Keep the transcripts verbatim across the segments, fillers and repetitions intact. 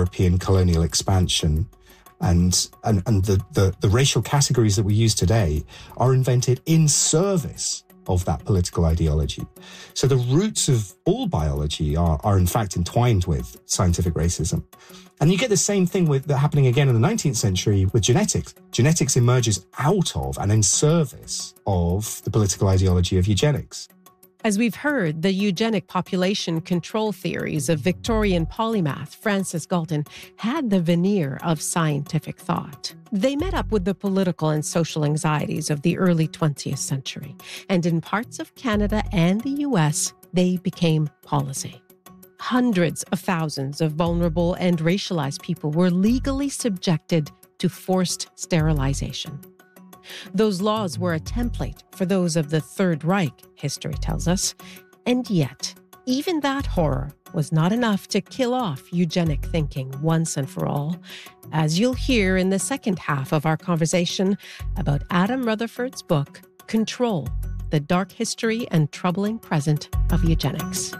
European colonial expansion. And and, and the, the, the racial categories that we use today are invented in service of that political ideology. So the roots of all biology are, are in fact entwined with scientific racism. And you get the same thing with that happening again in the nineteenth century with genetics. Genetics emerges out of and in service of the political ideology of eugenics. As we've heard, the eugenic population control theories of Victorian polymath Francis Galton had the veneer of scientific thought. They met up with the political and social anxieties of the early twentieth century, and in parts of Canada and the U S, they became policy. Hundreds of thousands of vulnerable and racialized people were legally subjected to forced sterilization. Those laws were a template for those of the Third Reich, history tells us. And yet, even that horror was not enough to kill off eugenic thinking once and for all, as you'll hear in the second half of our conversation about Adam Rutherford's book, Control, The Dark History and Troubling Present of Eugenics.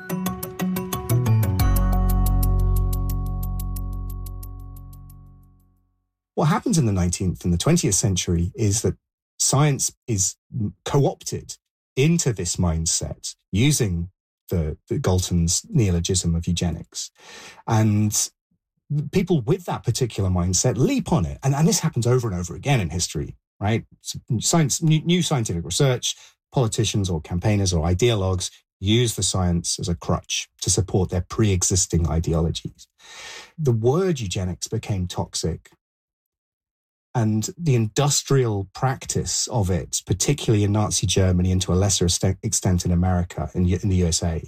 What happens in the nineteenth and the twentieth century is that science is co-opted into this mindset using the, the Galton's neologism of eugenics. And people with that particular mindset leap on it. And, and this happens over and over again in history, right? Science, new, new scientific research, politicians or campaigners or ideologues use the science as a crutch to support their pre-existing ideologies. The word eugenics became toxic. And the industrial practice of it, particularly in Nazi Germany and to a lesser extent in America, in, in the U S A,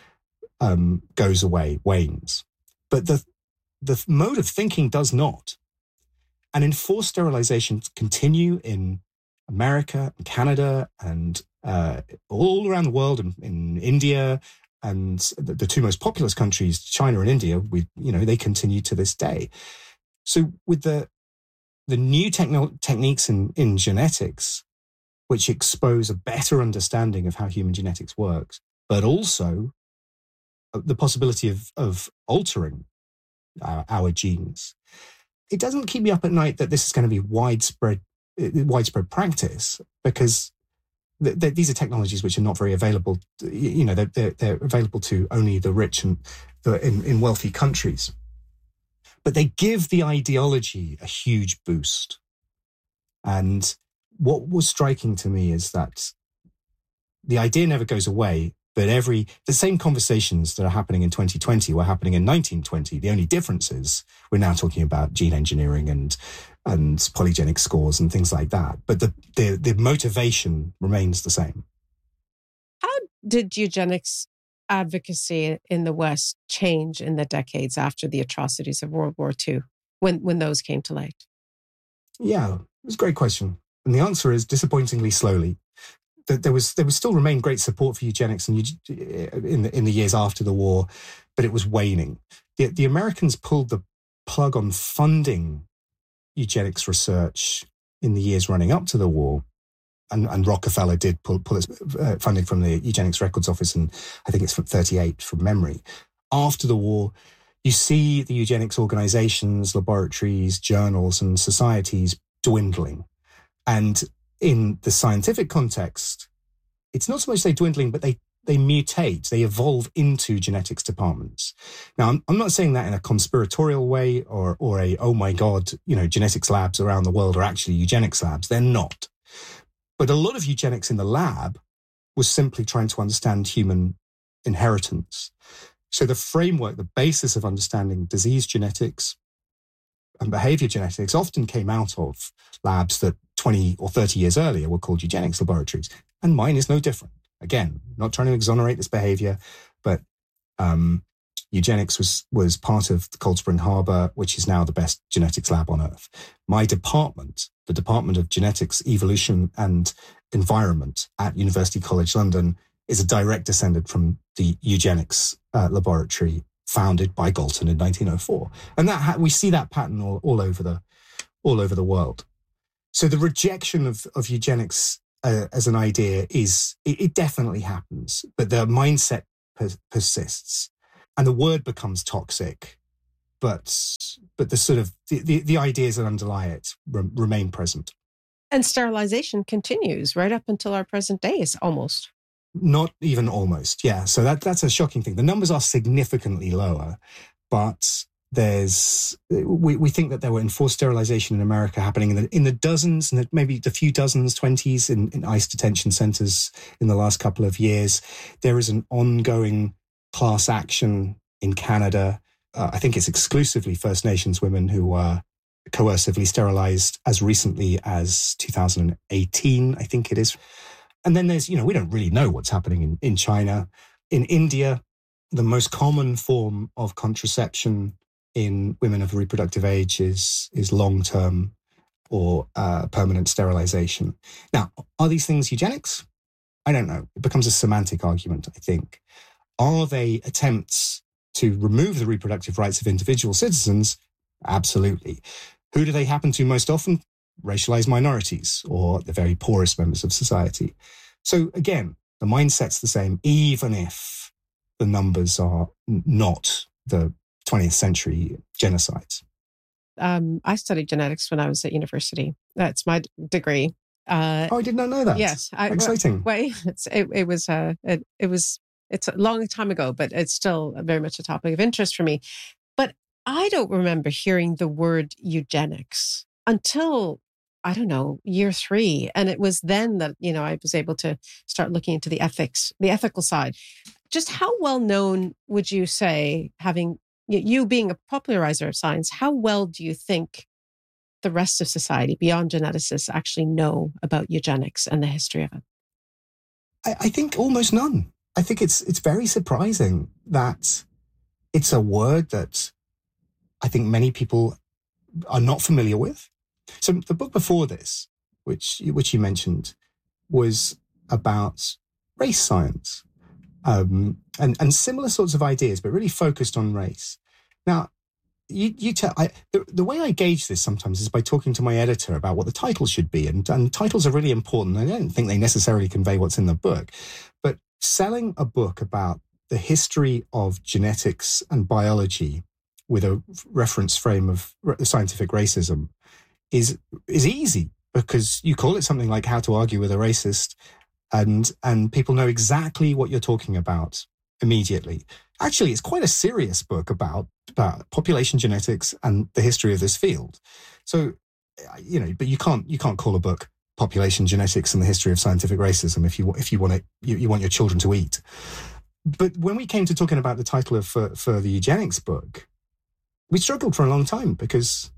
um, goes away, wanes. But the, the mode of thinking does not. And enforced sterilizations continue in America, and Canada, and uh, all around the world, in, in India, and the, the two most populous countries, China and India, we, you know, they continue to this day. So with the The new techno- techniques in, in genetics, which expose a better understanding of how human genetics works, but also the possibility of, of altering our, our genes. It doesn't keep me up at night that this is going to be widespread, widespread practice, because th- th- these are technologies which are not very available. You know, they're, they're, they're available to only the rich and the, in, in wealthy countries. But they give the ideology a huge boost. And what was striking to me is that the idea never goes away, but every, the same conversations that are happening in twenty twenty were happening in nineteen twenty. The only difference is we're now talking about gene engineering and, and polygenic scores and things like that. But the, the, the motivation remains the same. How did eugenics advocacy in the West change in the decades after the atrocities of World War Two, when, when those came to light? Yeah, it's a great question. And the answer is disappointingly slowly. There was there was still remained great support for eugenics in, in, the, in the years after the war, but it was waning. The, the Americans pulled the plug on funding eugenics research in the years running up to the war. And, and Rockefeller did pull, pull its uh, funding from the Eugenics Records Office, and I think it's from thirty-eight from memory. After the war, you see the eugenics organizations, laboratories, journals, and societies dwindling. And in the scientific context, it's not so much they dwindling, but they they mutate, they evolve into genetics departments. Now, I'm, I'm not saying that in a conspiratorial way or or a, oh my God, you know, genetics labs around the world are actually eugenics labs. They're not. But a lot of eugenics in the lab was simply trying to understand human inheritance. So the framework, the basis of understanding disease genetics and behavior genetics often came out of labs that twenty or thirty years earlier were called eugenics laboratories. And mine is no different. Again, not trying to exonerate this behavior, but um, eugenics was, was part of the Cold Spring Harbor, which is now the best genetics lab on earth. My department, the Department of Genetics, Evolution and Environment at University College London, is a direct descendant from the eugenics uh, laboratory founded by Galton in nineteen oh four. And that ha- we see that pattern all, all over the all over the world. So the rejection of, of eugenics uh, as an idea is, it, it definitely happens, but the mindset per- persists. And the word becomes toxic, but but the sort of the, the, the ideas that underlie it re- remain present. And sterilization continues right up until our present days, almost. Not even almost, yeah. So that that's a shocking thing. The numbers are significantly lower, but there's we, we think that there were enforced sterilization in America happening in the in the dozens, and maybe the few dozens, twenties in, in ICE detention centers in the last couple of years. There is an ongoing class action in Canada. Uh, I think it's exclusively First Nations women who were coercively sterilized as recently as two thousand eighteen, I think it is. And then there's, you know, we don't really know what's happening in, in China. In India, the most common form of contraception in women of reproductive age is, is long-term or uh, permanent sterilization. Now, are these things eugenics? I don't know. It becomes a semantic argument, I think. Are they attempts to remove the reproductive rights of individual citizens? Absolutely. Who do they happen to most often? Racialized minorities or the very poorest members of society. So again, the mindset's the same, even if the numbers are not the twentieth century genocides. Um, I studied genetics when I was at university. That's my d- degree. Uh, oh, I did not know that. Yes, I, exciting. Wait, it's, it, it was. Uh, it, it was. It's a long time ago, but it's still very much a topic of interest for me. But I don't remember hearing the word eugenics until, I don't know, year three. And it was then that, you know, I was able to start looking into the ethics, the ethical side. Just how well known would you say, having you being a popularizer of science, how well do you think the rest of society beyond geneticists actually know about eugenics and the history of it? I, I think almost none. I think it's it's very surprising that it's a word that I think many people are not familiar with. So the book before this, which which you mentioned, was about race science um, and and similar sorts of ideas, but really focused on race. Now, you you tell I, the the way I gauge this sometimes is by talking to my editor about what the title should be, and and titles are really important. I don't think they necessarily convey what's in the book, but selling a book about the history of genetics and biology with a reference frame of scientific racism is is easy, because you call it something like How to Argue with a Racist, and and people know exactly what you're talking about immediately. Actually, it's quite a serious book about, about population genetics and the history of this field. So, you know, but you can't you can't call a book Population Genetics and the History of Scientific Racism if you if you want it you, you want your children to eat. But when we came to talking about the title of for, for the eugenics book, we struggled for a long time, because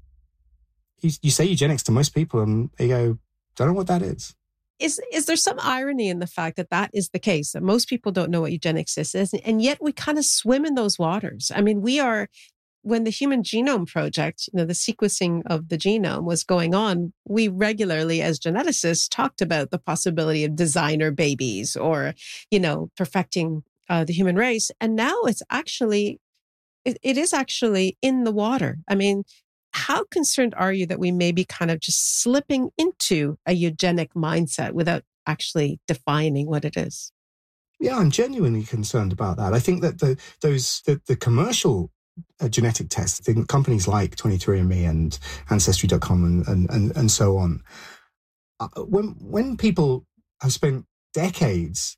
you, you say eugenics to most people and they go, don't know what that is. Is is there some irony in the fact that that is the case, that most people don't know what eugenics is, and yet we kind of swim in those waters? I mean, we are, when the Human Genome Project, you know, the sequencing of the genome was going on, we regularly, as geneticists, talked about the possibility of designer babies or, you know, perfecting uh, the human race. And now it's actually, it, it is actually in the water. I mean, how concerned are you that we may be kind of just slipping into a eugenic mindset without actually defining what it is? Yeah, I'm genuinely concerned about that. I think that the those the, the commercial uh, genetic tests, the companies like twenty-three and me and Ancestry dot com and, and, and, and so on, uh, when when people have spent decades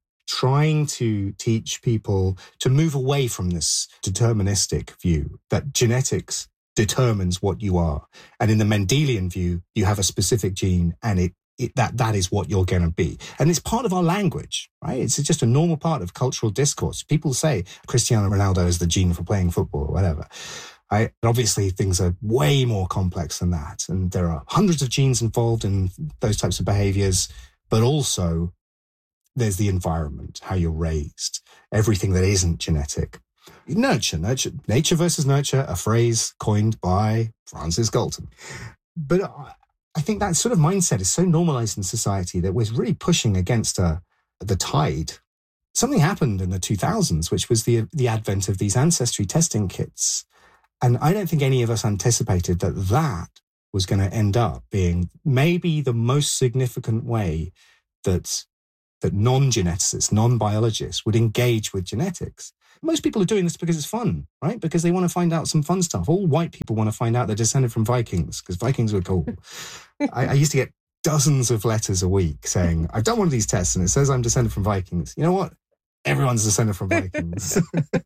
trying to teach people to move away from this deterministic view that genetics determines what you are, and in the Mendelian view, you have a specific gene and it, it that that is what you're going to be. And it's part of our language, right? It's just a normal part of cultural discourse. People say Cristiano Ronaldo is the gene for playing football or whatever. Right? Obviously, things are way more complex than that. And there are hundreds of genes involved in those types of behaviors, but also there's the environment, how you're raised, everything that isn't genetic. Nurture, nurture, nature versus nurture, a phrase coined by Francis Galton. But I think that sort of mindset is so normalized in society that we're really pushing against uh, the tide. Something happened in the two thousands, which was the the advent of these ancestry testing kits. And I don't think any of us anticipated that that was going to end up being maybe the most significant way that that non-geneticists, non-biologists would engage with genetics. Most people are doing this because it's fun, right? Because they want to find out some fun stuff. All white people want to find out they're descended from Vikings because Vikings were cool. I, I used to get dozens of letters a week saying, I've done one of these tests and it says I'm descended from Vikings. You know what? Everyone's descended from Vikings.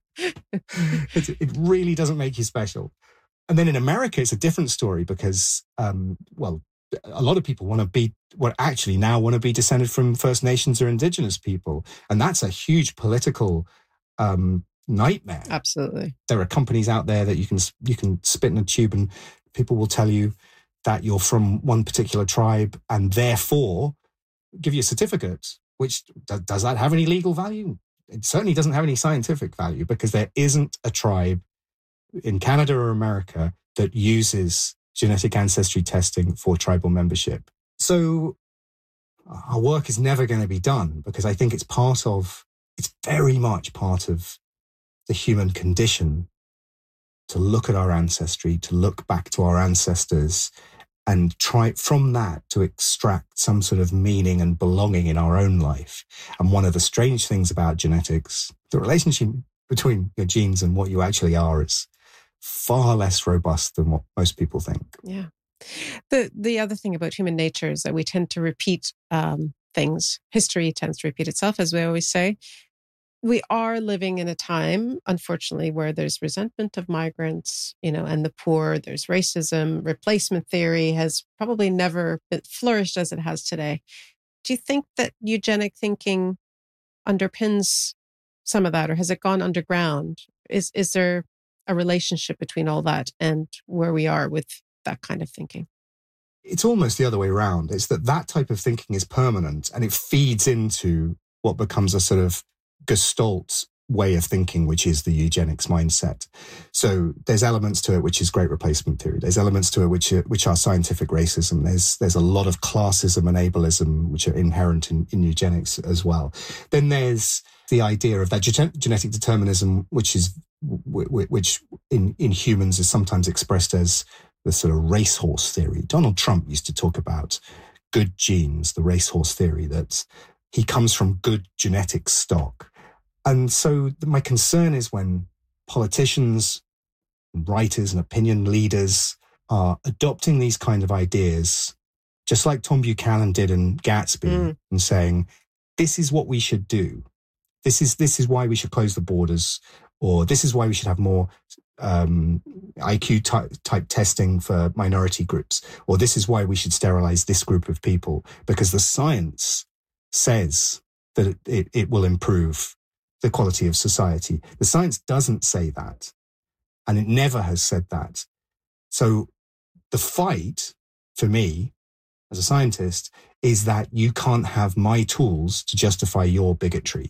it, it really doesn't make you special. And then in America, it's a different story because, um, well, a lot of people want to be, well, actually now want to be descended from First Nations or Indigenous people. And that's a huge political um, nightmare. Absolutely. There are companies out there that you can you can spit in a tube and people will tell you that you're from one particular tribe and therefore give you a certificate, which does, does that have any legal value? It certainly doesn't have any scientific value because there isn't a tribe in Canada or America that uses genetic ancestry testing for tribal membership. So our work is never going to be done because I think it's part of, it's very much part of the human condition to look at our ancestry, to look back to our ancestors and try from that to extract some sort of meaning and belonging in our own life. And one of the strange things about genetics, the relationship between your genes and what you actually are is far less robust than what most people think. Yeah. The the other thing about human nature is that we tend to repeat um, things. History tends to repeat itself, as we always say. We are living in a time, unfortunately, where there's resentment of migrants, you know, and the poor. There's racism. Replacement theory has probably never been flourished as it has today. Do you think that eugenic thinking underpins some of that, or has it gone underground? Is is there a relationship between all that and where we are with that kind of thinking? It's almost the other way around. It's that that type of thinking is permanent and it feeds into what becomes a sort of Gestalt way of thinking, which is the eugenics mindset. So there's elements to it which is great replacement theory. There's elements to it which are, which are scientific racism. There's there's a lot of classism and ableism which are inherent in, in eugenics as well. Then there's the idea of that gen- genetic determinism, which is which in, in humans is sometimes expressed as the sort of racehorse theory. Donald Trump used to talk about good genes, the racehorse theory, that he comes from good genetic stock. And so my concern is when politicians, writers and opinion leaders are adopting these kind of ideas, just like Tom Buchanan did in Gatsby, mm. and saying, this is what we should do. This is, this is why we should close the borders, or this is why we should have more um, I Q type, type testing for minority groups, or this is why we should sterilize this group of people, because the science says that it, it, it will improve the quality of society. The science doesn't say that, and it never has said that. So the fight, for me, as a scientist, is that you can't have my tools to justify your bigotry.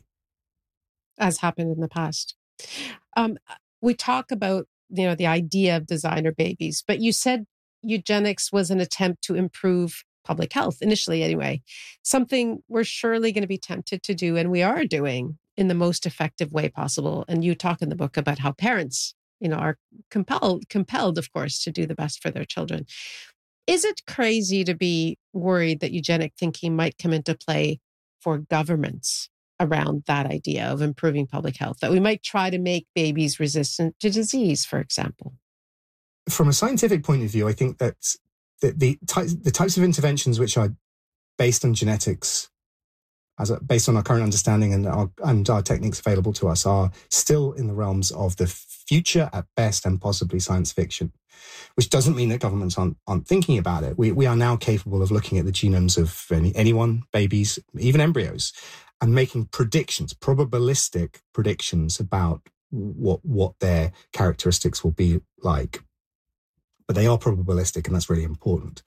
As happened in the past. Um, we talk about, you know, the idea of designer babies, but you said eugenics was an attempt to improve public health, initially anyway. Something we're surely going to be tempted to do, and we are doing in the most effective way possible. And you talk in the book about how parents, you know, are compelled, compelled, of course, to do the best for their children. Is it crazy to be worried that eugenic thinking might come into play for governments around that idea of improving public health, that we might try to make babies resistant to disease, for example? From a scientific point of view, I think that the, the, ty- the types of interventions which are based on genetics, as a, based on our current understanding and our, and our techniques available to us, are still in the realms of the future at best and possibly science fiction, which doesn't mean that governments aren't, aren't thinking about it. We, we are now capable of looking at the genomes of any, anyone, babies, even embryos, and making predictions, probabilistic predictions about what what their characteristics will be like. But they are probabilistic, and that's really important.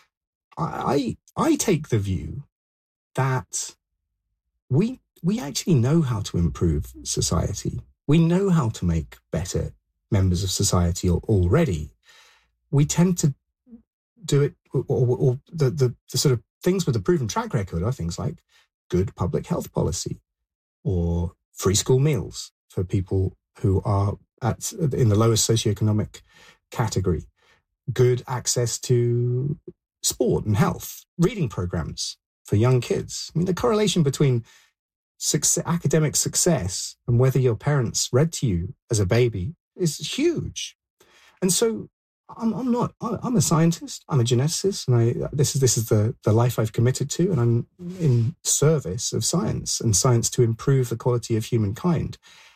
I I, I take the view that we we actually know how to improve society. We know how to make better members of society already. We tend to do it, or, or, or the, the the sort of things with a proven track record are things like good public health policy, or free school meals for people who are at in the lowest socioeconomic category, good access to sport and health, reading programs for young kids. I mean, the correlation between success, academic success and whether your parents read to you as a baby is huge. And so I'm, I'm not, I'm a scientist, I'm a geneticist, and I, this is, this is the, the life I've committed to, and I'm in service of science and science to improve the quality of humankind.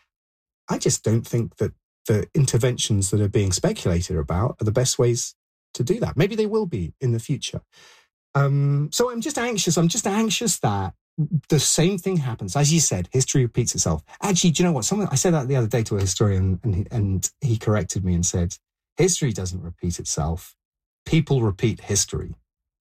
I just don't think that the interventions that are being speculated about are the best ways to do that. Maybe they will be in the future. Um, so I'm just anxious. I'm just anxious that the same thing happens. As you said, history repeats itself. Actually, do you know what? Someone, I said that the other day to a historian, and he, and he corrected me and said, history doesn't repeat itself. People repeat history.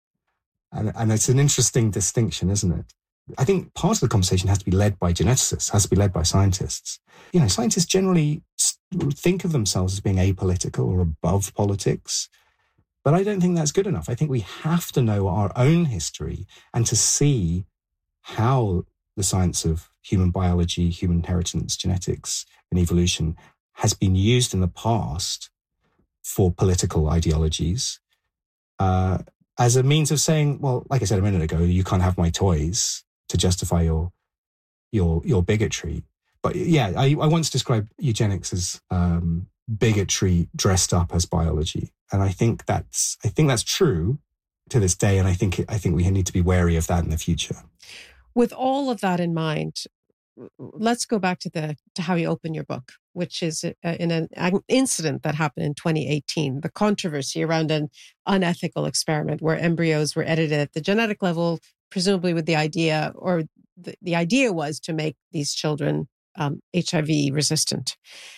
And, and it's an interesting distinction, isn't it? I think part of the conversation has to be led by geneticists, has to be led by scientists. You know, scientists generally think of themselves as being apolitical or above politics, but I don't think that's good enough. I think we have to know our own history and to see how the science of human biology, human inheritance, genetics, and evolution has been used in the past for political ideologies uh, as a means of saying, well, like I said a minute ago, you can't have my toys, to justify your your your bigotry. But yeah, I, I once described eugenics as um, bigotry dressed up as biology, and I think that's I think that's true to this day, and I think I think we need to be wary of that in the future. With all of that in mind, let's go back to the to how you open your book, which is in an incident that happened in twenty eighteen, the controversy around an unethical experiment where embryos were edited at the genetic level, presumably with the idea, or the, the idea was to make these children um, H I V resistant.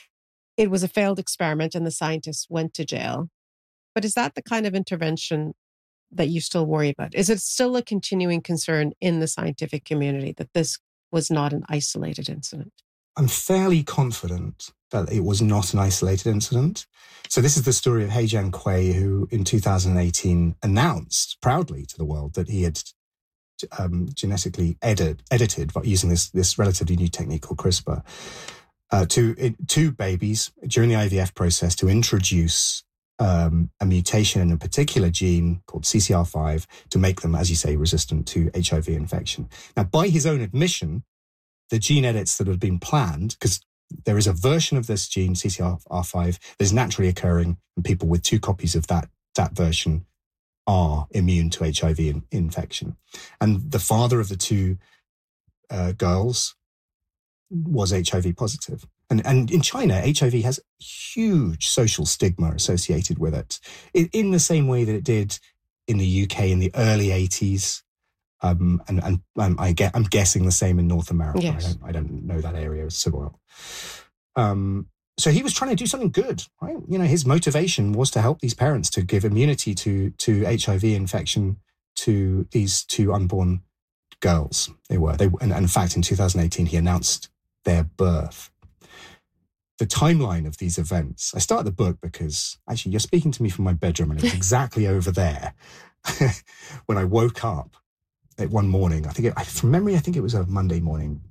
It was a failed experiment and the scientists went to jail. But is that the kind of intervention that you still worry about? Is it still a continuing concern in the scientific community that this was not an isolated incident? I'm fairly confident that it was not an isolated incident. So this is the story of He Jiankui, who in two thousand eighteen announced proudly to the world that he had um, genetically edit, edited using this, this relatively new technique called CRISPR uh, to it, two babies during the I V F process to introduce um, a mutation in a particular gene called C C R five to make them, as you say, resistant to H I V infection. Now, by his own admission, the gene edits that had been planned, because there is a version of this gene, C C R five, that is naturally occurring in people with two copies of that, that version are immune to H I V in, infection. And the father of the two uh, girls was H I V positive. And, and in China, H I V has huge social stigma associated with it, in, in the same way that it did in the U K in the early eighties. Um, and, and um, I get, I'm guessing the same in North America. Yes. I don't, I don't know that area so well. Um, so he was trying to do something good, right? You know, his motivation was to help these parents to give immunity to, to H I V infection to these two unborn girls. They were, they, and, and in fact, in two thousand eighteen, he announced their birth. The timeline of these events, I start the book because actually you're speaking to me from my bedroom and it was exactly over there when I woke up one morning. I think it, from memory, I think it was a Monday morning.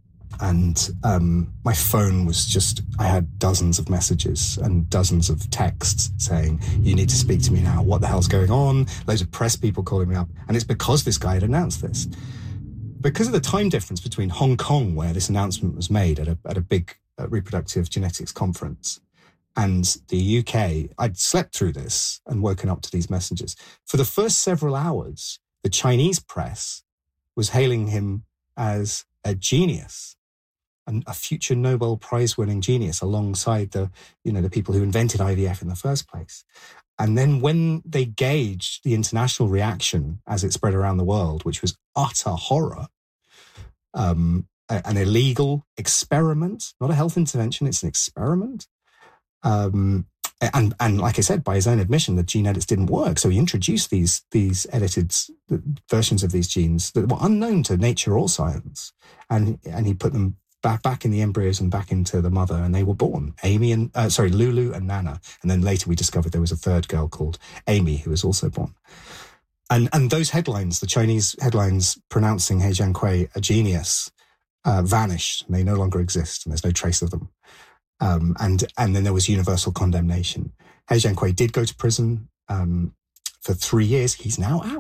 And um, my phone was just, I had dozens of messages and dozens of texts saying, you need to speak to me now. What the hell's going on? Loads of press people calling me up. And it's because this guy had announced this. Because of the time difference between Hong Kong, where this announcement was made at a, at a big uh, reproductive genetics conference, and the U K, I'd slept through this and woken up to these messages. For the first several hours, the Chinese press was hailing him as a genius, and a future Nobel Prize-winning genius alongside the, you know, the people who invented I V F in the first place. And then when they gauged the international reaction as it spread around the world, which was utter horror, um, an illegal experiment, not a health intervention, it's an experiment. Um, and, and like I said, by his own admission, the gene edits didn't work. So he introduced these, these edited versions of these genes that were unknown to nature or science. And, and he put them back, back in the embryos and back into the mother, and they were born. Amy and, uh, sorry, Lulu and Nana. And then later we discovered there was a third girl called Amy who was also born. And, and those headlines, the Chinese headlines pronouncing He Jiankui a genius, uh, vanished. And they no longer exist, and there's no trace of them. Um, and, and then there was universal condemnation. He Jiankui did go to prison, um, for three years. He's now out.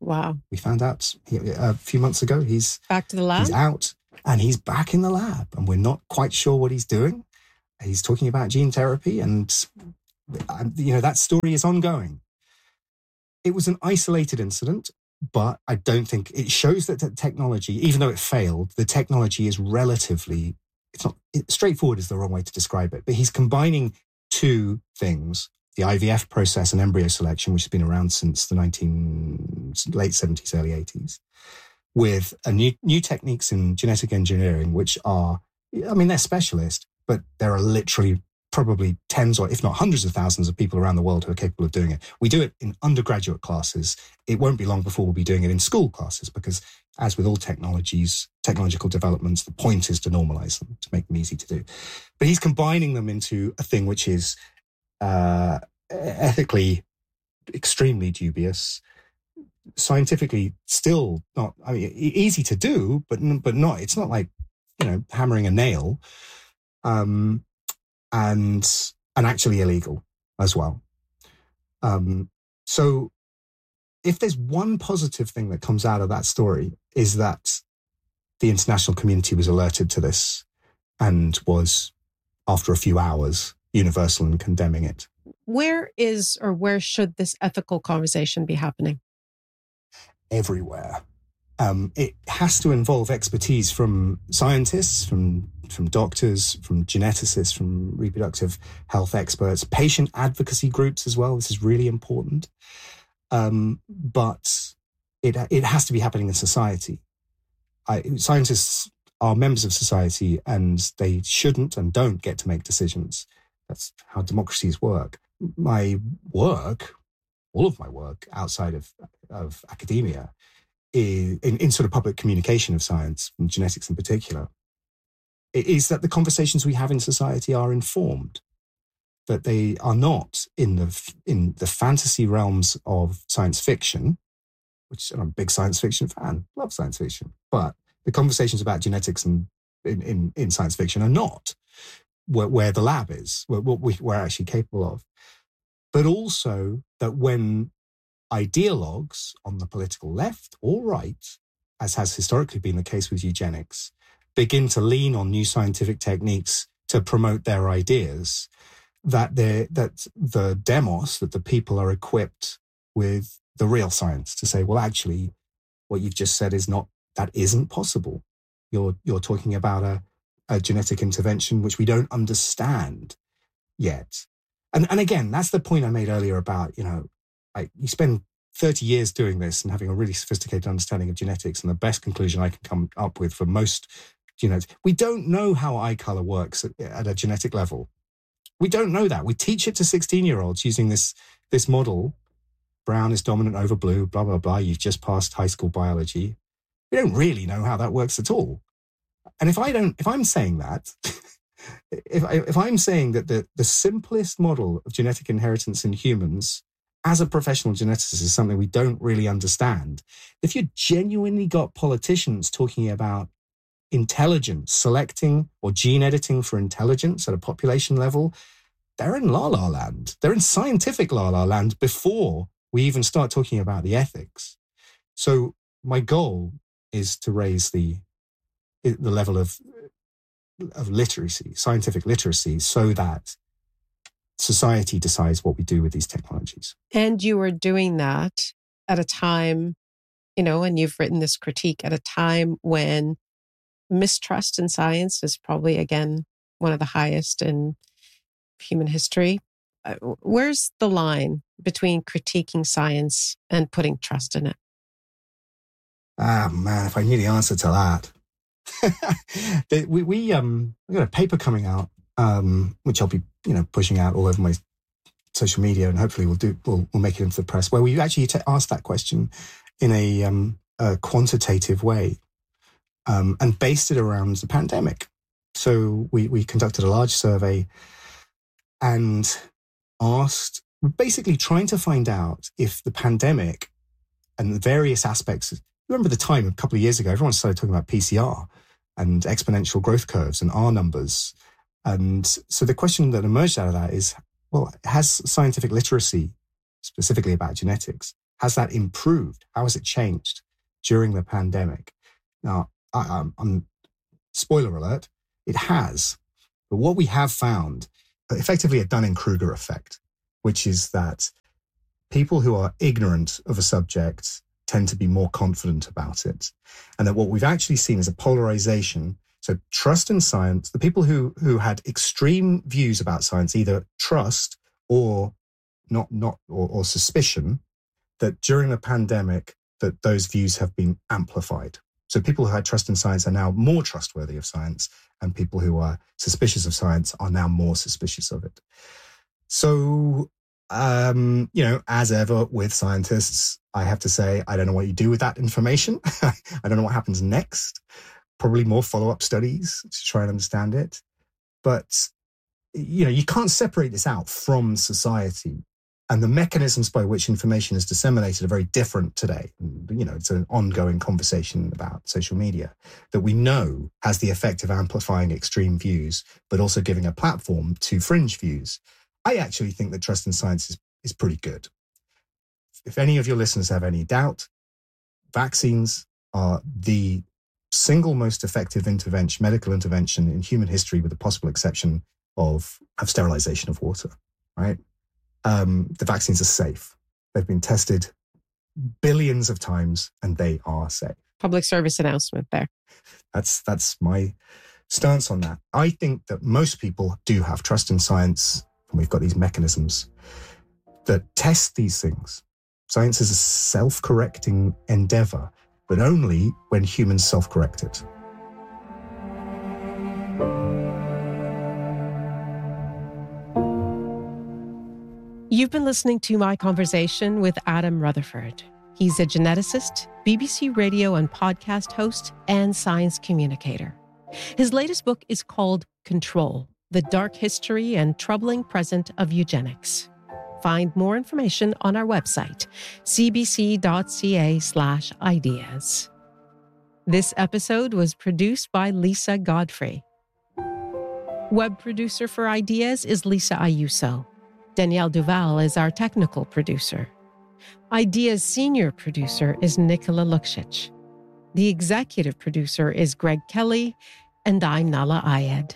Wow. We found out he, a few months ago he's back to the lab. He's out and he's back in the lab, and we're not quite sure what he's doing. He's talking about gene therapy, and you know that story is ongoing. It was an isolated incident, but I don't think it shows that the technology, even though it failed, the technology is relatively, it's not, it, straightforward is the wrong way to describe it, but he's combining two things, the I V F process and embryo selection, which has been around since the nineteen, late seventies, early eighties, with a new, new techniques in genetic engineering, which are, I mean, they're specialist, but there are literally probably tens or if not hundreds of thousands of people around the world who are capable of doing it. We do it in undergraduate classes. It won't be long before we'll be doing it in school classes, because as with all technologies, technological developments, the point is to normalize them, to make them easy to do. But he's combining them into a thing which is uh, ethically extremely dubious, scientifically still not, I mean, easy to do, but but not, it's not like, you know, hammering a nail. Um, and and actually illegal as well. Um, so if there's one positive thing that comes out of that story, is that the international community was alerted to this and was, after a few hours, universal in condemning it. Where is or where should this ethical conversation be happening? Everywhere. Um, it has to involve expertise from scientists, from from doctors, from geneticists, from reproductive health experts, patient advocacy groups as well. This is really important. Um, but it it has to be happening in society. I, scientists are members of society, and they shouldn't and don't get to make decisions. That's how democracies work. My work, all of my work outside of, of academia, is, in, in sort of public communication of science, and genetics in particular, is that the conversations we have in society are informed, that they are not in the in the fantasy realms of science fiction, which I'm a big science fiction fan, love science fiction, but the conversations about genetics and in, in, in science fiction are not where, where the lab is, where, what we, we're actually capable of. But also that when ideologues on the political left or right, as has historically been the case with eugenics, begin to lean on new scientific techniques to promote their ideas, that that the demos, that the people are equipped with the real science to say, well, actually, what you've just said is not, that isn't possible. You're you're talking about a, a genetic intervention which we don't understand yet. And and again, that's the point I made earlier about, you know, I, you spend thirty years doing this and having a really sophisticated understanding of genetics, and the best conclusion I can come up with for most, you know, we don't know how eye color works at, at a genetic level. We don't know that. We teach it to sixteen-year-olds using this this model. Brown is dominant over blue, blah, blah, blah. You've just passed high school biology. We don't really know how that works at all. And if I don't, if I'm saying that, if, I, if I'm saying that the, the simplest model of genetic inheritance in humans as a professional geneticist is something we don't really understand, if you genuinely got politicians talking about intelligence, selecting or gene editing for intelligence at a population level, they're in la-la land. They're in scientific la-la land before we even start talking about the ethics. So my goal is to raise the the level of of literacy, scientific literacy, so that society decides what we do with these technologies. And you were doing that at a time, you know, and you've written this critique at a time when mistrust in science is probably, again, one of the highest in human history. Uh, where's the line between critiquing science and putting trust in it? Ah, man, if I knew the answer to that. we, we, um, we got a paper coming out, um, which I'll be, you know, pushing out all over my social media, and hopefully we'll do, we'll, we'll make it into the press, where we actually t- asked that question in a, um, a quantitative way. Um, and based it around the pandemic. So we, we conducted a large survey and asked, basically trying to find out if the pandemic and the various aspects, remember the time a couple of years ago, everyone started talking about P C R and exponential growth curves and R numbers. And so the question that emerged out of that is, well, has scientific literacy, specifically about genetics, has that improved? How has it changed during the pandemic? Now, I, I'm, I'm spoiler alert, it has. But what we have found, effectively a Dunning-Kruger effect, which is that people who are ignorant of a subject tend to be more confident about it. And that what we've actually seen is a polarization. So trust in science, the people who, who had extreme views about science, either trust or not, not or, or suspicion, that during the pandemic, that those views have been amplified. So people who had trust in science are now more trustworthy of science, and people who are suspicious of science are now more suspicious of it. So, um, you know, as ever with scientists, I have to say, I don't know what you do with that information. I don't know what happens next. Probably more follow-up studies to try and understand it. But, you know, you can't separate this out from society. And the mechanisms by which information is disseminated are very different today. You know, it's an ongoing conversation about social media that we know has the effect of amplifying extreme views, but also giving a platform to fringe views. I actually think that trust in science is, is pretty good. If any of your listeners have any doubt, vaccines are the single most effective intervention, medical intervention in human history, with the possible exception of, of sterilization of water, right? Um, the vaccines are safe. They've been tested billions of times and they are safe. Public service announcement there. That's that's my stance on that. I think that most people do have trust in science, and we've got these mechanisms that test these things. Science is a self-correcting endeavor, but only when humans self-correct it. You've been listening to my conversation with Adam Rutherford. He's a geneticist, B B C radio and podcast host, and science communicator. His latest book is called Control: The Dark History and Troubling Present of Eugenics. Find more information on our website, cbc.ca slash ideas. This episode was produced by Lisa Godfrey. Web producer for Ideas is Lisa Ayuso. Danielle Duval is our technical producer. Idea's senior producer is Nicola Luksic. The executive producer is Greg Kelly, and I'm Nala Ayed.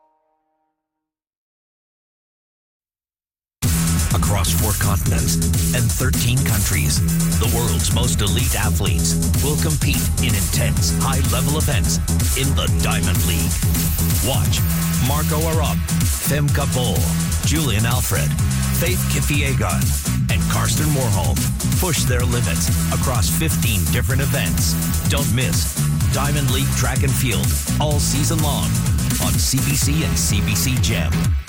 Across four continents and thirteen countries, the world's most elite athletes will compete in intense, high-level events in the Diamond League. Watch Marco Arop, Femke Bol, Julian Alfred, Faith Kipyegon, and Karsten Warholm push their limits across fifteen different events. Don't miss Diamond League Track and Field all season long on C B C and C B C Gem.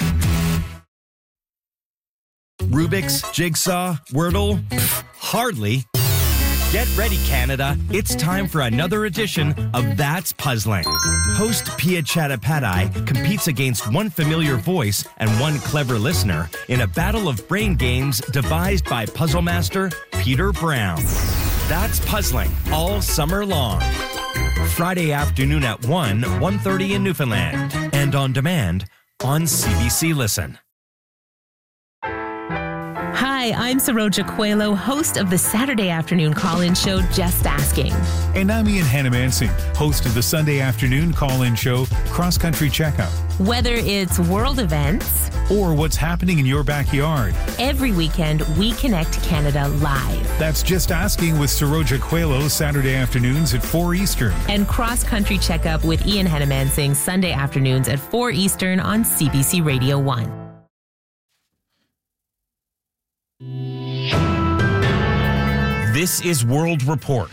Rubik's, Jigsaw, Wordle? Hardly. Get ready, Canada. It's time for another edition of That's Puzzling. Host Pia Chattopadhyay competes against one familiar voice and one clever listener in a battle of brain games devised by puzzle master Peter Brown. That's Puzzling all summer long. Friday afternoon at one, one thirty in Newfoundland. And on demand on C B C Listen. Hi, I'm Saroja Coelho, host of the Saturday afternoon call-in show, Just Asking. And I'm Ian Hannamansing, host of the Sunday afternoon call-in show, Cross Country Checkup. Whether it's world events or what's happening in your backyard, every weekend we connect Canada live. That's Just Asking with Saroja Coelho, Saturday afternoons at four Eastern. And Cross Country Checkup with Ian Hannamansing, Sunday afternoons at four Eastern on C B C Radio one. This is World Report.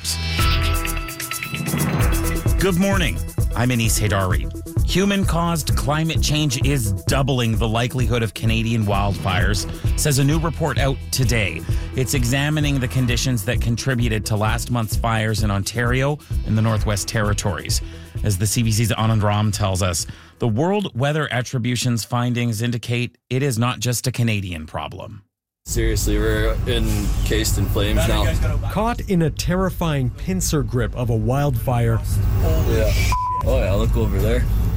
Good morning. I'm Anis Haydari. Human-caused climate change is doubling the likelihood of Canadian wildfires, says a new report out today. It's examining the conditions that contributed to last month's fires in Ontario and the Northwest Territories. As the C B C's Anand Ram tells us, the World Weather Attribution's findings indicate it is not just a Canadian problem. Seriously, we're encased in flames now. Caught in a terrifying pincer grip of a wildfire. Yeah. Oh yeah, look over there.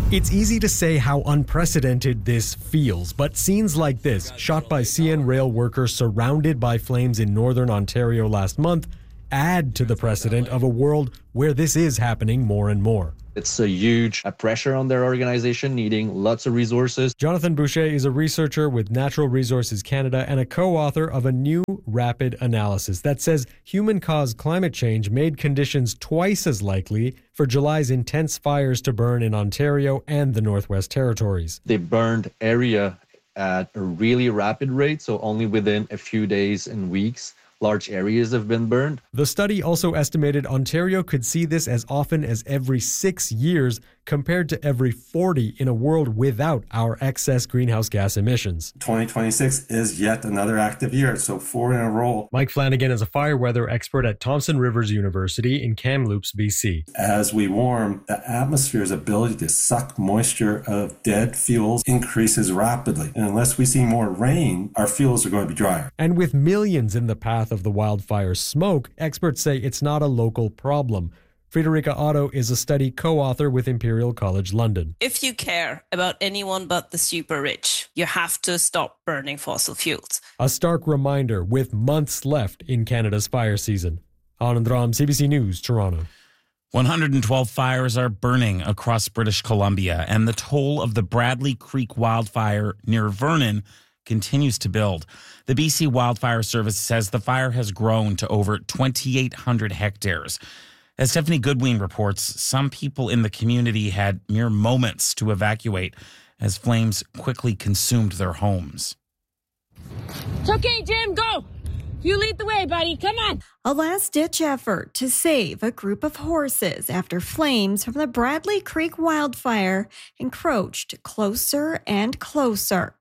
It's easy to say how unprecedented this feels, but scenes like this, shot by C N Rail workers surrounded by flames in northern Ontario last month, add to the precedent of a world where this is happening more and more. It's a huge pressure on their organization, needing lots of resources. Jonathan Boucher is a researcher with Natural Resources Canada and a co-author of a new rapid analysis that says human-caused climate change made conditions twice as likely for July's intense fires to burn in Ontario and the Northwest Territories. They burned area at a really rapid rate, so only within a few days and weeks, large areas have been burned. The study also estimated Ontario could see this as often as every six years compared to every forty in a world without our excess greenhouse gas emissions. twenty twenty-six is yet another active year, so four in a row. Mike Flanagan is a fire weather expert at Thompson Rivers University in Kamloops, B C. As we warm, the atmosphere's ability to suck moisture of dead fuels increases rapidly. And unless we see more rain, our fuels are going to be drier. And with millions in the path of the wildfire's smoke, experts say it's not a local problem. Friederike Otto is a study co-author with Imperial College London. If you care about anyone but the super rich, you have to stop burning fossil fuels. A stark reminder with months left in Canada's fire season. Anand Ram, C B C News, Toronto. one hundred twelve fires are burning across British Columbia, and the toll of the Bradley Creek wildfire near Vernon continues to build. The B C Wildfire Service says the fire has grown to over twenty-eight hundred hectares. As Stephanie Goodwin reports, some people in the community had mere moments to evacuate as flames quickly consumed their homes. It's okay, Jim, go! You lead the way, buddy, come on! A last-ditch effort to save a group of horses after flames from the Bradley Creek wildfire encroached closer and closer.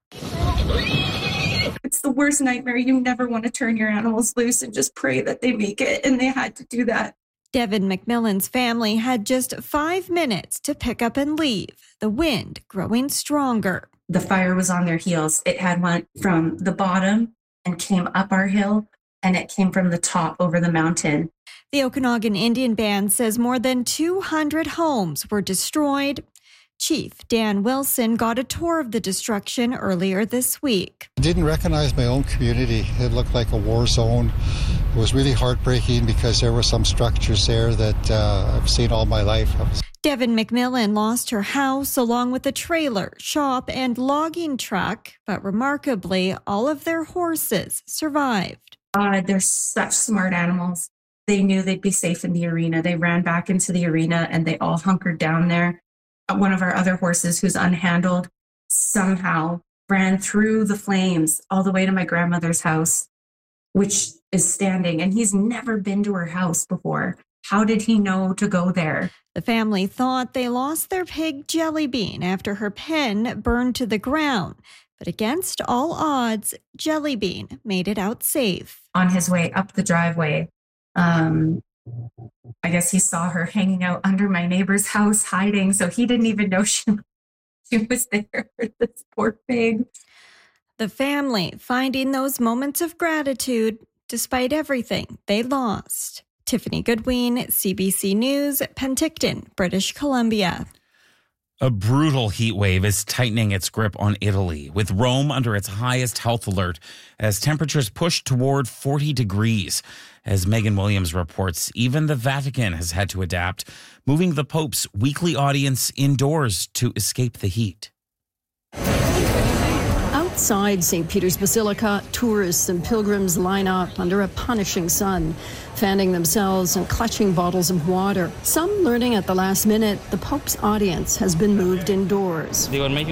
It's the worst nightmare. You never want to turn your animals loose and just pray that they make it, and they had to do that. Devin McMillan's family had just five minutes to pick up and leave, the wind growing stronger. The fire was on their heels. It had went from the bottom and came up our hill, and it came from the top over the mountain. The Okanagan Indian Band says more than two hundred homes were destroyed. Chief Dan Wilson got a tour of the destruction earlier this week. I didn't recognize my own community. It looked like a war zone. It was really heartbreaking because there were some structures there that uh, I've seen all my life. Was... Devin McMillan lost her house along with a trailer, shop, and logging truck, but remarkably, all of their horses survived. Uh, they're such smart animals. They knew they'd be safe in the arena. They ran back into the arena and they all hunkered down there. One of our other horses, who's unhandled, somehow ran through the flames all the way to my grandmother's house, which is standing, and he's never been to her house before. How did he know to go there? The family thought they lost their pig Jellybean after her pen burned to the ground, but against all odds, Jellybean made it out safe. On his way up the driveway, um, I guess he saw her hanging out under my neighbor's house hiding, so he didn't even know she, she was there, this poor pig. The family finding those moments of gratitude despite everything they lost. Tiffany Goodwin, C B C News, Penticton, British Columbia. A brutal heat wave is tightening its grip on Italy, with Rome under its highest health alert as temperatures push toward forty degrees. As Megan Williams reports, even the Vatican has had to adapt, moving the Pope's weekly audience indoors to escape the heat. Outside Saint Peter's Basilica, tourists and pilgrims line up under a punishing sun, fanning themselves and clutching bottles of water. Some learning at the last minute the Pope's audience has been moved indoors.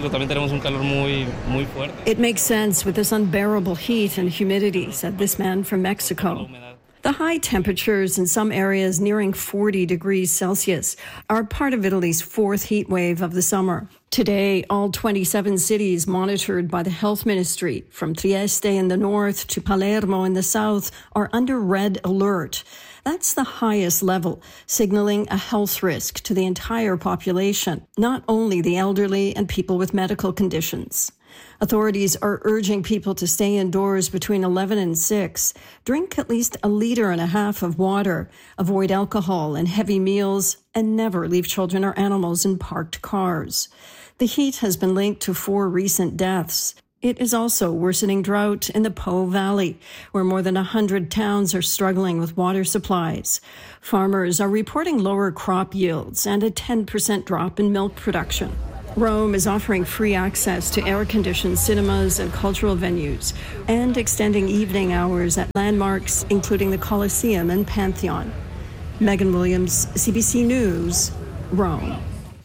It makes sense with this unbearable heat and humidity, said this man from Mexico. The high temperatures in some areas nearing forty degrees Celsius are part of Italy's fourth heat wave of the summer. Today, all twenty-seven cities monitored by the health ministry, from Trieste in the north to Palermo in the south, are under red alert. That's the highest level, signaling a health risk to the entire population, not only the elderly and people with medical conditions. Authorities are urging people to stay indoors between eleven and six, drink at least a liter and a half of water, avoid alcohol and heavy meals, and never leave children or animals in parked cars. The heat has been linked to four recent deaths. It is also worsening drought in the Po Valley, where more than one hundred towns are struggling with water supplies. Farmers are reporting lower crop yields and a ten percent drop in milk production. Rome is offering free access to air-conditioned cinemas and cultural venues and extending evening hours at landmarks, including the Colosseum and Pantheon. Megan Williams, C B C News, Rome.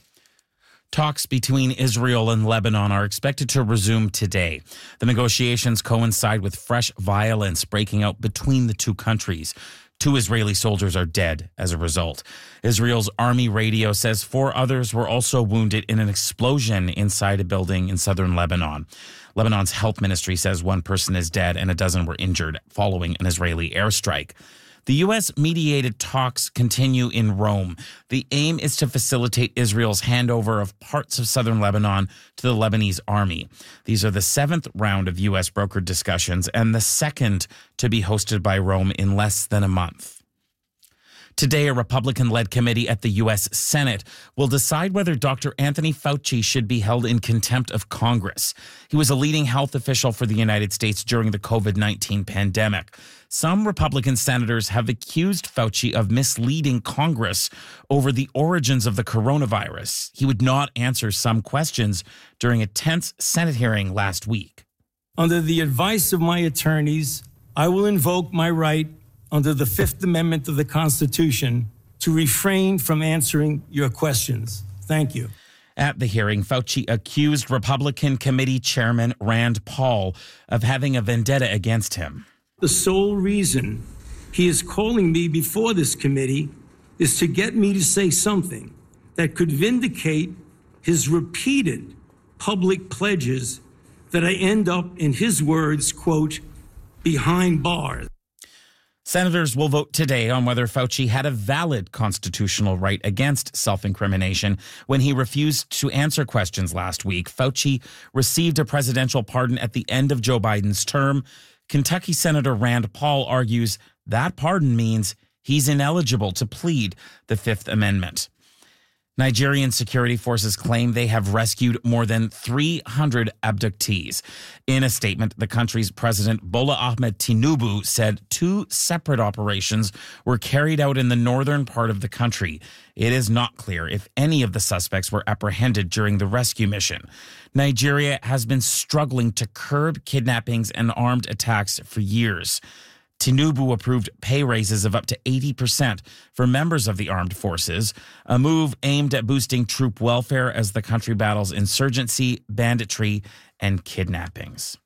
Talks between Israel and Lebanon are expected to resume today. The negotiations coincide with fresh violence breaking out between the two countries. Two Israeli soldiers are dead as a result. Israel's army radio says four others were also wounded in an explosion inside a building in southern Lebanon. Lebanon's health ministry says one person is dead and a dozen were injured following an Israeli airstrike. The U S-mediated talks continue in Rome. The aim is to facilitate Israel's handover of parts of southern Lebanon to the Lebanese army. These are the seventh round of U S-brokered discussions and the second to be hosted by Rome in less than a month. Today, a Republican-led committee at the U S Senate will decide whether Doctor Anthony Fauci should be held in contempt of Congress. He was a leading health official for the United States during the covid nineteen pandemic. Some Republican senators have accused Fauci of misleading Congress over the origins of the coronavirus. He would not answer some questions during a tense Senate hearing last week. Under the advice of my attorneys, I will invoke my right under the Fifth Amendment of the Constitution to refrain from answering your questions. Thank you. At the hearing, Fauci accused Republican Committee Chairman Rand Paul of having a vendetta against him. The sole reason he is calling me before this committee is to get me to say something that could vindicate his repeated public pledges that I end up, in his words, quote, behind bars. Senators will vote today on whether Fauci had a valid constitutional right against self-incrimination when he refused to answer questions last week. Fauci received a presidential pardon at the end of Joe Biden's term. Kentucky Senator Rand Paul argues that pardon means he's ineligible to plead the Fifth Amendment. Nigerian security forces claim they have rescued more than three hundred abductees. In a statement, the country's president, Bola Ahmed Tinubu, said two separate operations were carried out in the northern part of the country. It is not clear if any of the suspects were apprehended during the rescue mission. Nigeria has been struggling to curb kidnappings and armed attacks for years. Tinubu approved pay raises of up to eighty percent for members of the armed forces, a move aimed at boosting troop welfare as the country battles insurgency, banditry, and kidnappings.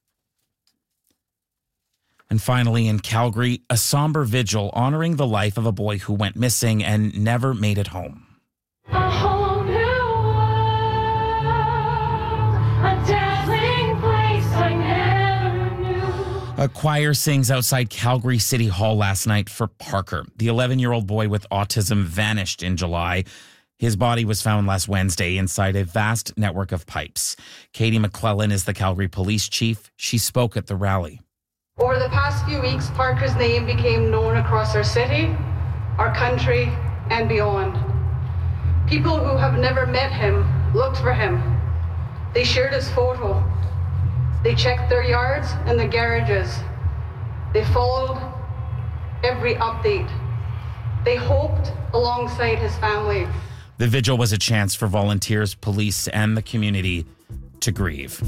And finally, in Calgary, a somber vigil honoring the life of a boy who went missing and never made it home. A whole new world, a dazzling place I never knew. A choir sings outside Calgary City Hall last night for Parker. The eleven-year-old boy with autism vanished in July. His body was found last Wednesday inside a vast network of pipes. Katie McClellan is the Calgary police chief. She spoke at the rally. Over the past few weeks, Parker's name became known across our city, our country, and beyond. People who have never met him looked for him. They shared his photo. They checked their yards and the garages. They followed every update. They hoped alongside his family. The vigil was a chance for volunteers, police, and the community to grieve.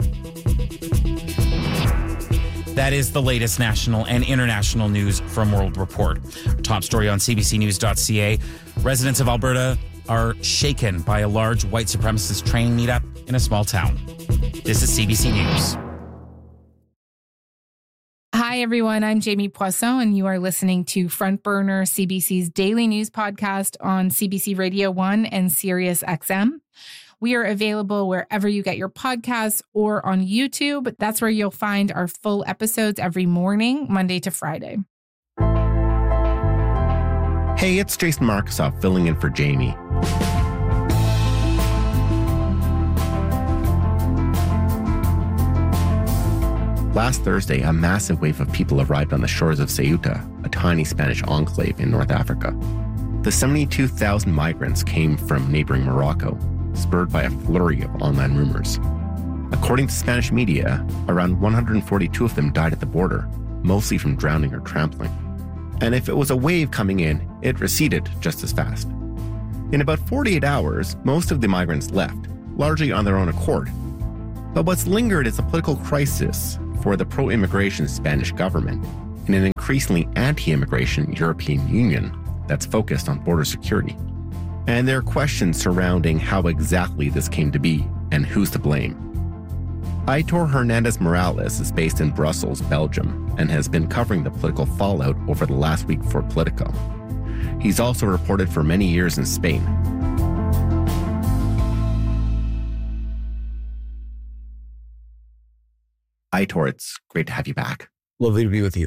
That is the latest national and international news from World Report. Our top story on C B C News dot C A. Residents of Alberta are shaken by a large white supremacist training meetup in a small town. This is C B C News. Hi, everyone. I'm Jamie Poisson, and you are listening to Front Burner, C B C's daily news podcast on C B C Radio one and Sirius X M. We are available wherever you get your podcasts or on YouTube. That's where you'll find our full episodes every morning, Monday to Friday. Hey, it's Jason Markusoff filling in for Jamie. Last Thursday, a massive wave of people arrived on the shores of Ceuta, a tiny Spanish enclave in North Africa. The seventy-two thousand migrants came from neighboring Morocco, spurred by a flurry of online rumors. According to Spanish media, around one hundred forty-two of them died at the border, mostly from drowning or trampling. And if it was a wave coming in, it receded just as fast. In about forty-eight hours, most of the migrants left, largely on their own accord. But what's lingered is a political crisis for the pro-immigration Spanish government in an increasingly anti-immigration European Union that's focused on border security. And there are questions surrounding how exactly this came to be and who's to blame. Aitor Hernandez Morales is based in Brussels, Belgium, and has been covering the political fallout over the last week for Politico. He's also reported for many years in Spain. Aitor, it's great to have you back. Lovely to be with you.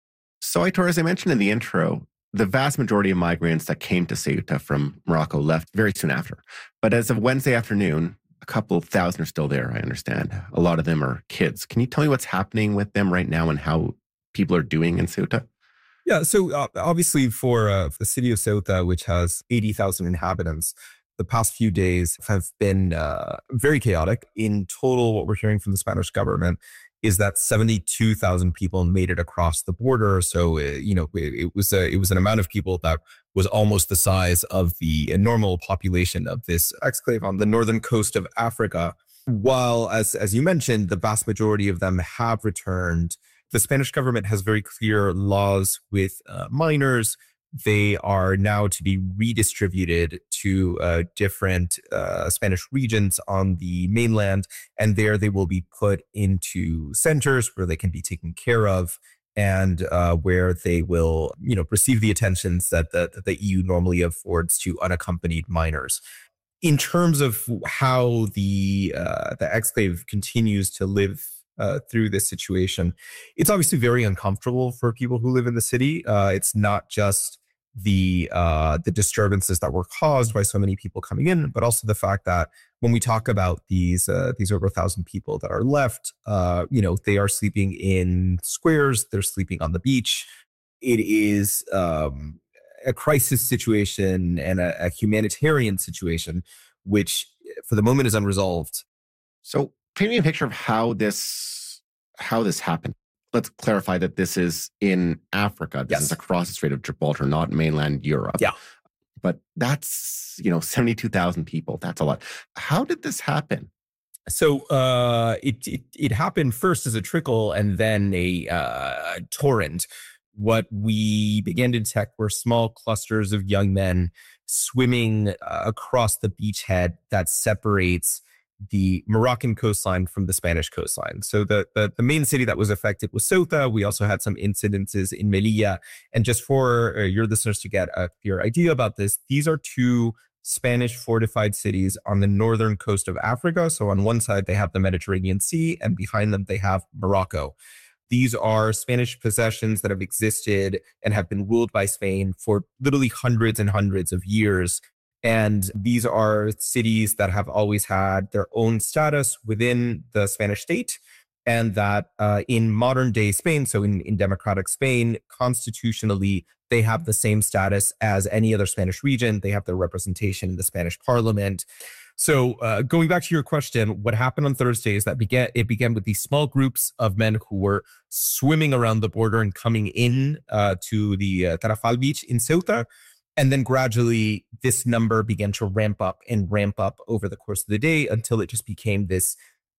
So, Aitor, as I mentioned in the intro, the vast majority of migrants that came to Ceuta from Morocco left very soon after. But as of Wednesday afternoon, a couple of thousand are still there, I understand. A lot of them are kids. Can you tell me what's happening with them right now and how people are doing in Ceuta? Yeah, so uh, obviously for, uh, for the city of Ceuta, which has eighty thousand inhabitants, the past few days have been uh, very chaotic. In total, what we're hearing from the Spanish government is that seventy-two thousand people made it across the border. So, uh, you know, it, it was a, it was an amount of people that was almost the size of the normal population of this exclave on the northern coast of Africa. While, as, as you mentioned, the vast majority of them have returned, the Spanish government has very clear laws with uh, minors. They are now to be redistributed to uh, different uh, Spanish regions on the mainland, and there they will be put into centers where they can be taken care of and uh, where they will, you know, receive the attentions that the, that the E U normally affords to unaccompanied minors. In terms of how the uh, the exclave continues to live Uh, through this situation, it's obviously very uncomfortable for people who live in the city. Uh, it's not just the uh, the disturbances that were caused by so many people coming in, but also the fact that when we talk about these uh, these over a thousand people that are left, uh, you know, they are sleeping in squares, they're sleeping on the beach. It is um, a crisis situation and a, a humanitarian situation, which for the moment is unresolved. So, paint me a picture of how this how this happened. Let's clarify that this is in Africa. This yes. is across the Strait of Gibraltar, not mainland Europe. Yeah. But that's, you know, seventy-two thousand people. That's a lot. How did this happen? So uh, it, it it happened first as a trickle and then a uh, torrent. What we began to detect were small clusters of young men swimming uh, across the beachhead that separates the Moroccan coastline from the Spanish coastline. So the, the the main city that was affected was Ceuta. We also had some incidences in Melilla. And just for uh, your listeners to get a clear idea about this, these are two Spanish fortified cities on the northern coast of Africa. So on one side, they have the Mediterranean Sea, and behind them, they have Morocco. These are Spanish possessions that have existed and have been ruled by Spain for literally hundreds and hundreds of years. And these are cities that have always had their own status within the Spanish state, and that uh, in modern day Spain, so in, in democratic Spain, constitutionally, they have the same status as any other Spanish region. They have their representation in the Spanish parliament. So uh, going back to your question, what happened on Thursday is that began, it began with these small groups of men who were swimming around the border and coming in uh, to the uh, Tarafal beach in Ceuta. And then gradually, this number began to ramp up and ramp up over the course of the day until it just became this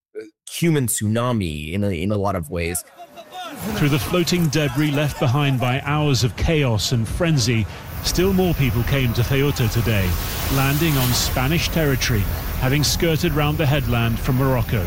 human tsunami in a, in a lot of ways. Through the floating debris left behind by hours of chaos and frenzy, still more people came to Ceuta today, landing on Spanish territory, having skirted round the headland from Morocco.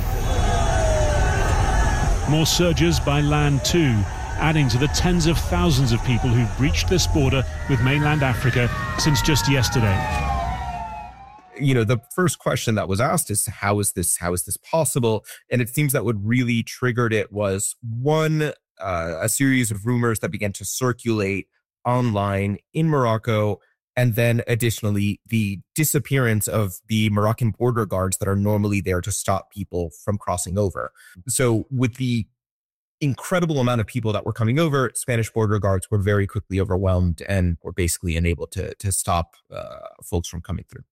More surges by land too, adding to the tens of thousands of people who've breached this border with mainland Africa since just yesterday. You know, the first question that was asked is, how is this, how is this possible? And it seems that what really triggered it was, one, uh, a series of rumors that began to circulate online in Morocco, and then additionally, the disappearance of the Moroccan border guards that are normally there to stop people from crossing over. So with the incredible amount of people that were coming over. Spanish border guards were very quickly overwhelmed and were basically unable to, to stop uh, folks from coming through.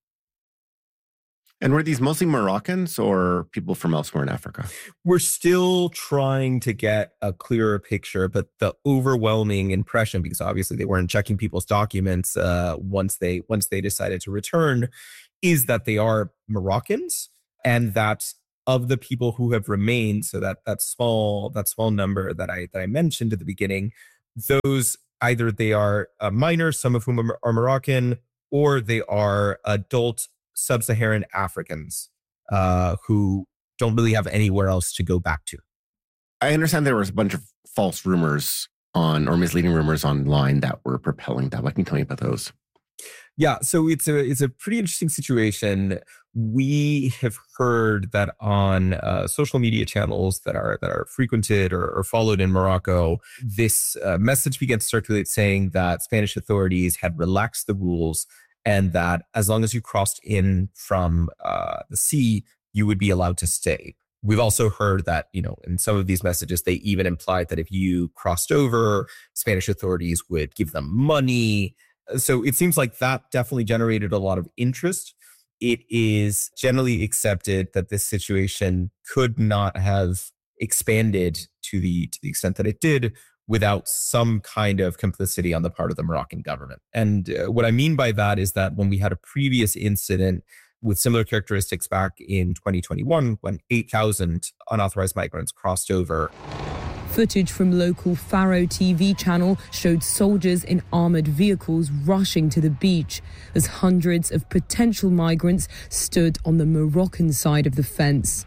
And were these mostly Moroccans or people from elsewhere in Africa? We're still trying to get a clearer picture, but the overwhelming impression, because obviously they weren't checking people's documents uh, once they once they decided to return, is that they are Moroccans, and that of the people who have remained, so that that small that small number that I that I mentioned at the beginning, those either they are uh, minors, some of whom are, are Moroccan, or they are adult sub-Saharan Africans uh, who don't really have anywhere else to go back to. I understand there was a bunch of false rumors on or misleading rumors online that were propelling that. What can you tell me about those? Yeah, so it's a it's a pretty interesting situation. We have heard that on uh, social media channels that are that are frequented or, or followed in Morocco, this uh, message began to circulate saying that Spanish authorities had relaxed the rules, and that as long as you crossed in from uh, the sea, you would be allowed to stay. We've also heard that, you know, in some of these messages, they even implied that if you crossed over, Spanish authorities would give them money. So it seems like that definitely generated a lot of interest. It is generally accepted that this situation could not have expanded to the to the extent that it did without some kind of complicity on the part of the Moroccan government. And uh, what I mean by that is that when we had a previous incident with similar characteristics back in twenty twenty-one, when eight thousand unauthorized migrants crossed over. Footage from local Faro T V channel showed soldiers in armoured vehicles rushing to the beach as hundreds of potential migrants stood on the Moroccan side of the fence.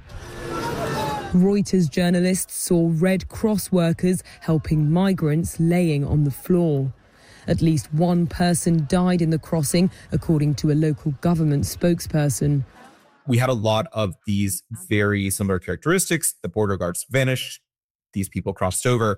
Reuters journalists saw Red Cross workers helping migrants laying on the floor. At least one person died in the crossing, according to a local government spokesperson. We had a lot of these very similar characteristics. The border guards vanished. These people crossed over.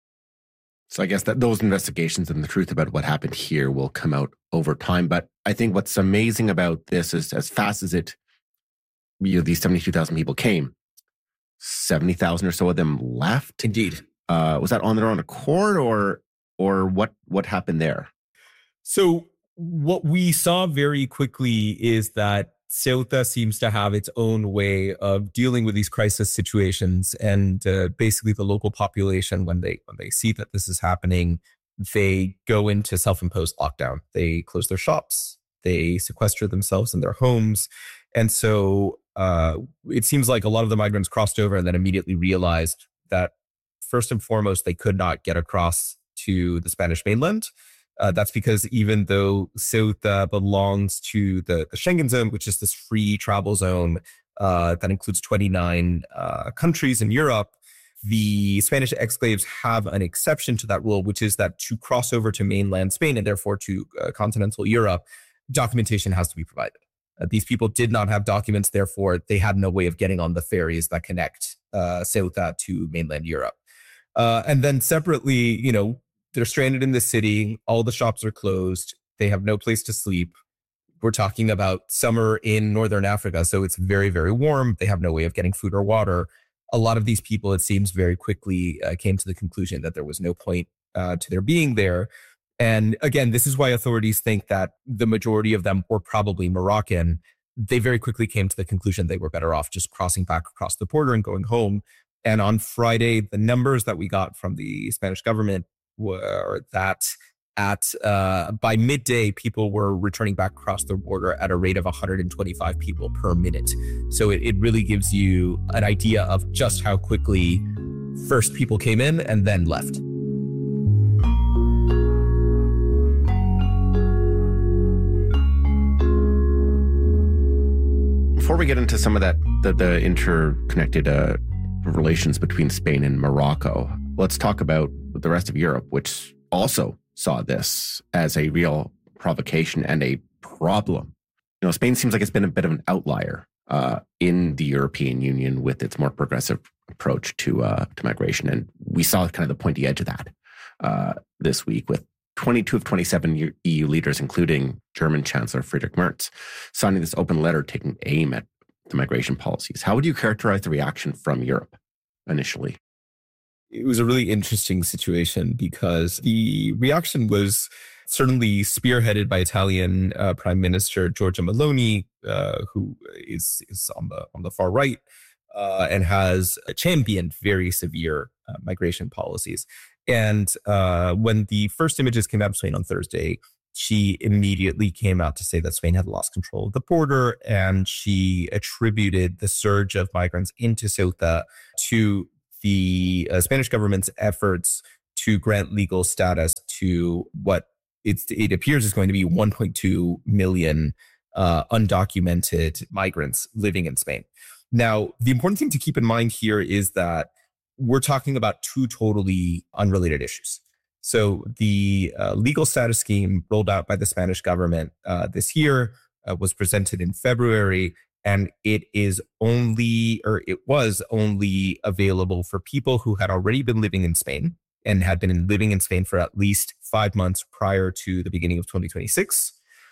So I guess that those investigations and the truth about what happened here will come out over time. But I think what's amazing about this is as fast as it, you know, these seventy-two thousand people came, seventy thousand or so of them left. Indeed. Uh, was that on their own accord, or or what what happened there? So what we saw very quickly is that Ceuta seems to have its own way of dealing with these crisis situations, and uh, basically the local population, when they when they see that this is happening, they go into self-imposed lockdown. They close their shops, they sequester themselves in their homes, and so uh, it seems like a lot of the migrants crossed over and then immediately realized that first and foremost they could not get across to the Spanish mainland. Uh, that's because even though Ceuta belongs to the, the Schengen zone, which is this free travel zone uh, that includes twenty-nine uh, countries in Europe, the Spanish exclaves have an exception to that rule, which is that to cross over to mainland Spain and therefore to uh, continental Europe, documentation has to be provided. Uh, these people did not have documents, therefore they had no way of getting on the ferries that connect uh, Ceuta to mainland Europe. Uh, and then separately, you know, they're stranded in the city. All the shops are closed. They have no place to sleep. We're talking about summer in Northern Africa, so it's very, very warm. They have no way of getting food or water. A lot of these people, it seems, very quickly uh, came to the conclusion that there was no point uh, to their being there. And again, this is why authorities think that the majority of them were probably Moroccan. They very quickly came to the conclusion they were better off just crossing back across the border and going home. And on Friday, the numbers that we got from the Spanish government were that at uh, by midday, people were returning back across the border at a rate of one hundred twenty-five people per minute. So it, it really gives you an idea of just how quickly first people came in and then left. Before we get into some of that, the, the interconnected uh, relations between Spain and Morocco, let's talk about the rest of Europe, which also saw this as a real provocation and a problem. You know, Spain seems like it's been a bit of an outlier uh, in the European Union with its more progressive approach to uh, to migration, and we saw kind of the pointy edge of that uh, this week with twenty-two of twenty-seven E U leaders, including German Chancellor Friedrich Merz, signing this open letter taking aim at the migration policies. How would you characterize the reaction from Europe initially? it was a really interesting situation because the reaction was certainly spearheaded by Italian uh, Prime Minister Giorgia Meloni, uh, who is is on the on the far right uh, and has championed very severe uh, migration policies. And uh, when the first images came out of Spain on Thursday, she immediately came out to say that Spain had lost control of the border, and she attributed the surge of migrants into Ceuta to the uh, Spanish government's efforts to grant legal status to what it's, it appears is going to be one point two million uh, undocumented migrants living in Spain. Now, the important thing to keep in mind here is that we're talking about two totally unrelated issues. So the uh, legal status scheme rolled out by the Spanish government uh, this year uh, was presented in February, and it is only, or it was only available for people who had already been living in Spain and had been living in Spain for at least five months prior to the beginning of twenty twenty-six.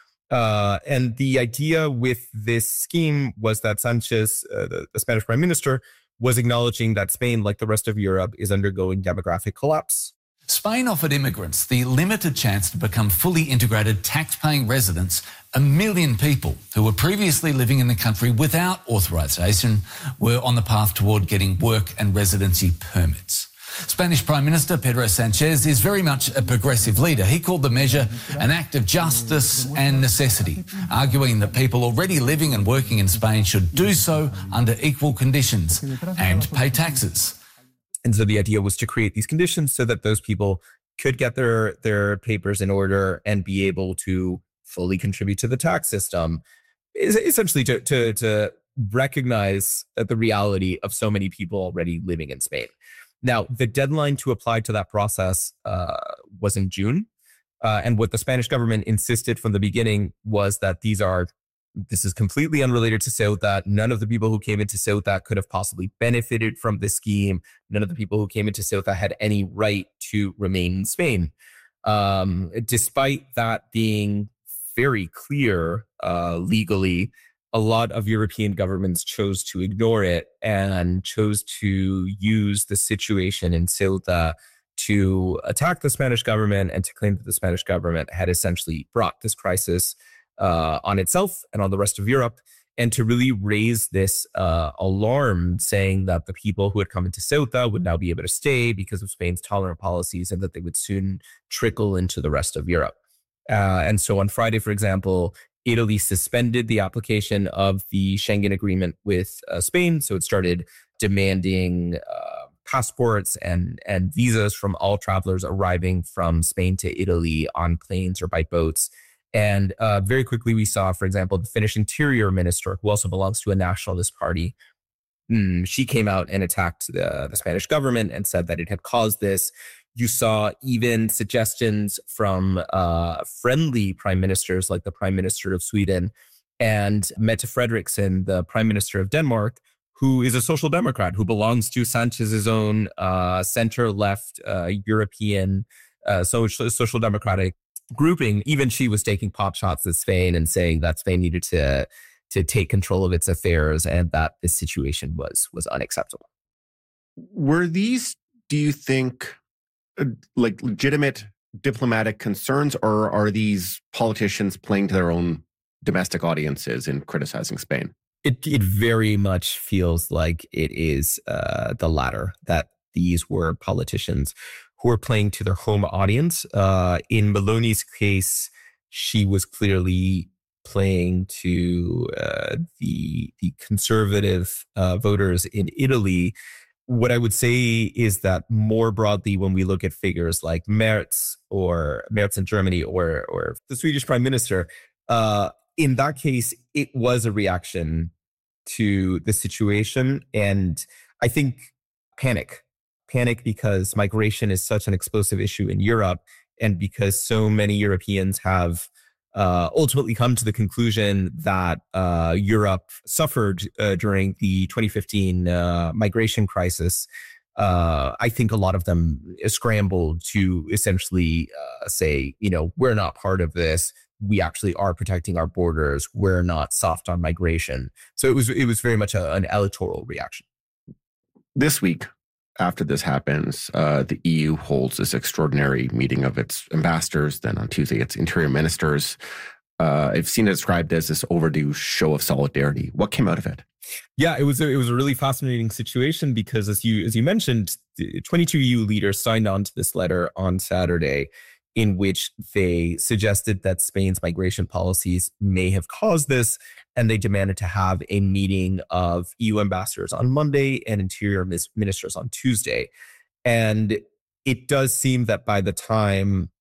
Uh, and the idea with this scheme was that Sanchez, uh, the, the Spanish prime minister, was acknowledging that Spain, like the rest of Europe, is undergoing demographic collapse. Spain offered immigrants the limited chance to become fully integrated tax-paying residents. A million people who were previously living in the country without authorisation were on the path toward getting work and residency permits. Spanish Prime Minister Pedro Sanchez is very much a progressive leader. He called the measure an act of justice and necessity, arguing that people already living and working in Spain should do so under equal conditions and pay taxes. And so the idea was to create these conditions so that those people could get their, their papers in order and be able to fully contribute to the tax system, essentially to, to, to recognize the reality of so many people already living in Spain. Now, the deadline to apply to that process uh, was in June. Uh, and what the Spanish government insisted from the beginning was that these are, this is completely unrelated to Ceuta. None of the people who came into Ceuta could have possibly benefited from this scheme. None of the people who came into Ceuta had any right to remain in Spain. Um, despite that being very clear uh, legally, a lot of European governments chose to ignore it and chose to use the situation in Ceuta to attack the Spanish government and to claim that the Spanish government had essentially brought this crisis uh, on itself and on the rest of Europe, and to really raise this uh, alarm saying that the people who had come into Ceuta would now be able to stay because of Spain's tolerant policies and that they would soon trickle into the rest of Europe. Uh, and so on Friday, for example, Italy suspended the application of the Schengen agreement with uh, Spain. So it started demanding uh, passports and, and visas from all travelers arriving from Spain to Italy on planes or by boats. And uh, very quickly we saw, for example, the Finnish interior minister, who also belongs to a nationalist party, mm, she came out and attacked the, the Spanish government and said that it had caused this. You saw even suggestions from uh, friendly prime ministers like the Prime Minister of Sweden and Mette Frederiksen, the Prime Minister of Denmark, who is a social democrat who belongs to Sanchez's own uh, center-left uh, European uh, social, social democratic grouping. Even she was taking pot shots at Spain and saying that Spain needed to, to take control of its affairs and that this situation was, was unacceptable. Were these, do you think, like legitimate diplomatic concerns, or are these politicians playing to their own domestic audiences in criticizing Spain? It it very much feels like it is uh, the latter, that these were politicians who were playing to their home audience. Uh, in Meloni's case, she was clearly playing to uh, the the conservative uh, voters in Italy. What I would say is that more broadly, when we look at figures like Merz or Merz in Germany or or the Swedish prime minister, uh, in that case, it was a reaction to the situation. And I think panic, panic because migration is such an explosive issue in Europe, and because so many Europeans have Uh, ultimately come to the conclusion that uh, Europe suffered uh, during the twenty fifteen uh, migration crisis. Uh, I think a lot of them scrambled to essentially uh, say, you know, we're not part of this. We actually are protecting our borders. We're not soft on migration. So it was it was very much a, an electoral reaction. This week, after this happens, uh, the E U holds this extraordinary meeting of its ambassadors. Then on Tuesday, its interior ministers. Uh, I've seen it described as this overdue show of solidarity. What came out of it? Yeah, it was a, it was a really fascinating situation because, as you as you mentioned, twenty-two E U leaders signed on to this letter on Saturday, in which they suggested that Spain's migration policies may have caused this, and they demanded to have a meeting of E U ambassadors on Monday and interior ministers on Tuesday. And it does seem that by the time